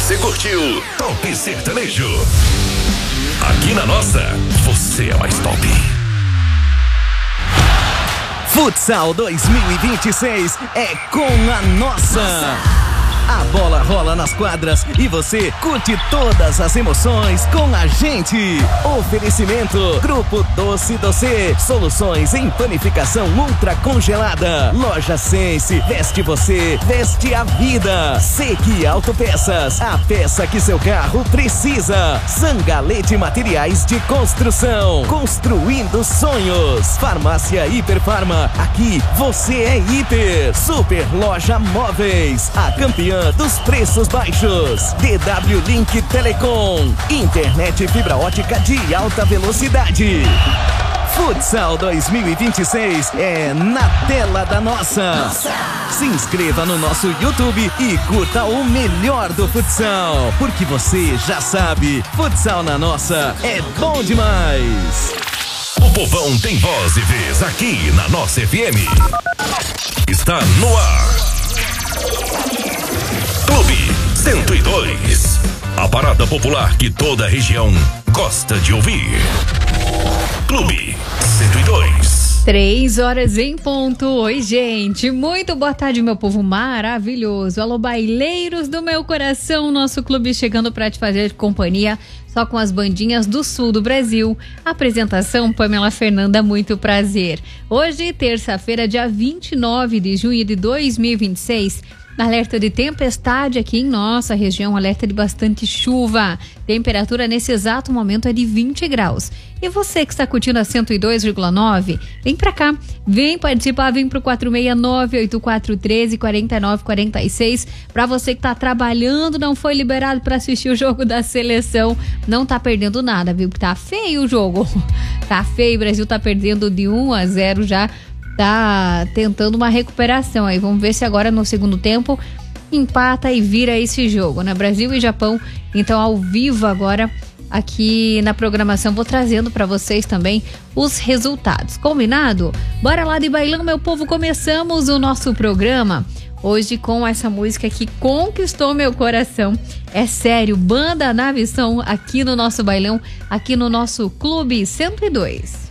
Você curtiu Top Sertanejo. Aqui na nossa, você é mais top. Futsal 2026 é com a nossa. A bola rola nas quadras e você curte todas as emoções com a gente. Oferecimento Grupo Doce Doce, soluções em panificação ultra congelada. Loja Sense, veste você, veste a vida. Sequi Autopeças, a peça que seu carro precisa. Zangalete Materiais de Construção, construindo sonhos. Farmácia Hiperfarma, aqui você é hiper. Super Loja Móveis, a campeã dos preços baixos. DW Link Telecom, internet fibra ótica de alta velocidade. Futsal 2026 é na tela da nossa. Se inscreva no nosso YouTube e curta o melhor do futsal, porque você já sabe, futsal na nossa é bom demais. O povão tem voz e vez aqui na nossa FM. Está no ar. Clube 102. A parada popular que toda a região gosta de ouvir. Clube 102. 3 horas em ponto. Oi, gente. Muito boa tarde, meu povo maravilhoso. Alô, baileiros do meu coração. Nosso clube chegando para te fazer companhia só com as bandinhas do sul do Brasil. Apresentação Pamela Fernanda, muito prazer. Hoje, terça-feira, dia 29 de junho de 2026. Alerta de tempestade aqui em nossa região, alerta de bastante chuva. Temperatura nesse exato momento é de 20 graus. E você que está curtindo a 102,9, vem pra cá, vem participar, vem pro 469-8413-4946. Pra você que tá trabalhando, não foi liberado para assistir o jogo da seleção, não tá perdendo nada, viu? Tá feio o jogo. Tá feio, o Brasil tá perdendo de 1-0 já. Tá tentando uma recuperação aí. Vamos ver se agora no segundo tempo empata e vira esse jogo, né? Brasil e Japão, então ao vivo agora aqui na programação. Vou trazendo para vocês também os resultados. Combinado? Bora lá de bailão, meu povo. Começamos o nosso programa hoje com essa música que conquistou meu coração. É sério, Banda Nave Som aqui no nosso bailão, aqui no nosso Clube 102.